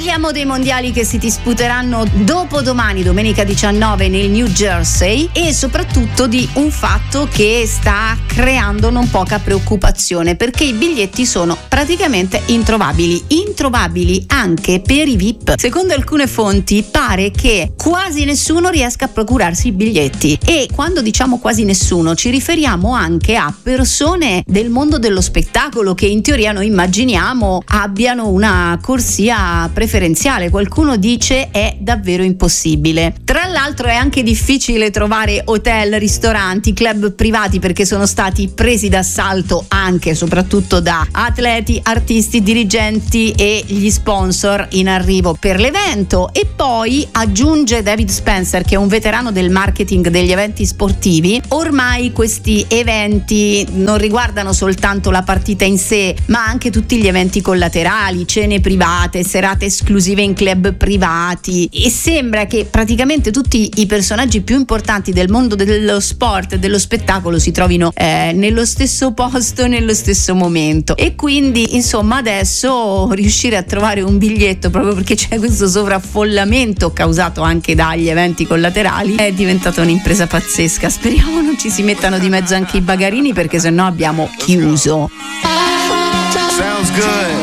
Parliamo dei mondiali che si disputeranno dopodomani, domenica 19, nel New Jersey, e soprattutto di un fatto che sta creando non poca preoccupazione, perché i biglietti sono praticamente introvabili anche per i VIP. Secondo alcune fonti pare che quasi nessuno riesca a procurarsi i biglietti, e quando diciamo quasi nessuno ci riferiamo anche a persone del mondo dello spettacolo che in teoria noi immaginiamo abbiano una corsia preferenziale. Qualcuno dice è davvero impossibile. Tra l'altro è anche difficile trovare hotel, ristoranti, club privati, perché sono stati presi d'assalto anche e soprattutto da atleti, artisti, dirigenti e gli sponsor in arrivo per l'evento. E poi, aggiunge David Spencer, che è un veterano del marketing degli eventi sportivi, ormai questi eventi non riguardano soltanto la partita in sé, ma anche tutti gli eventi collaterali, cene private, serate esclusive in club privati, e sembra che praticamente tutti i personaggi più importanti del mondo dello sport e dello spettacolo si trovino nello stesso posto, nello stesso momento. E quindi insomma adesso riuscire a trovare un biglietto, proprio perché c'è questo sovraffollamento causato anche dagli eventi collaterali, è diventata un'impresa pazzesca. Speriamo non ci si mettano di mezzo anche i bagarini, perché sennò abbiamo chiuso. Sounds good.